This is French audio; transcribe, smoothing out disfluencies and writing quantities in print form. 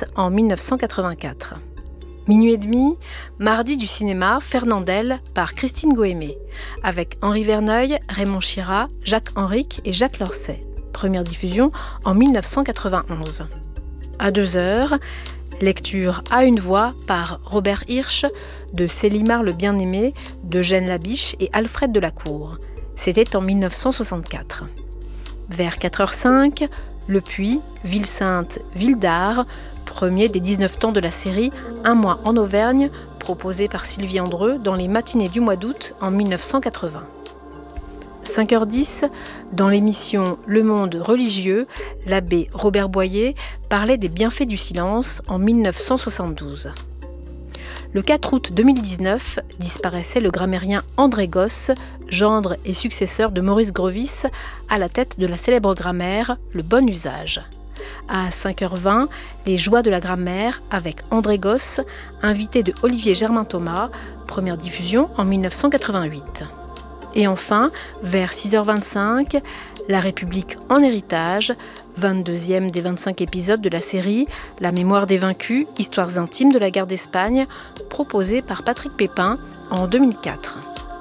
M6 en 1984. Minuit et demi, mardi du cinéma Fernandel par Christine Goémé, avec Henri Verneuil, Raymond Chirat, Jacques Henrique et Jacques Lorset. Première diffusion en 1991. À 2h, lecture à une voix par Robert Hirsch de Célimare le Bien-Aimé, d'Eugène Labiche et Alfred Delacour. C'était en 1964. Vers 4h05, Le Puy, Ville Sainte, Ville d'Art, premier des 19 temps de la série Un mois en Auvergne, proposé par Sylvie Andreu dans les matinées du mois d'août en 1980. 5h10, dans l'émission Le Monde religieux, l'abbé Robert Boyer parlait des bienfaits du silence en 1972. Le 4 août 2019, disparaissait le grammairien André Gosse, gendre et successeur de Maurice Grevis, à la tête de la célèbre grammaire Le Bon Usage. À 5h20, les joies de la grammaire avec André Gosse, invité de Olivier Germain-Thomas, première diffusion en 1988. Et enfin, vers 6h25, La République en héritage, 22e des 25 épisodes de la série La mémoire des vaincus, histoires intimes de la guerre d'Espagne, proposée par Patrick Pépin en 2004.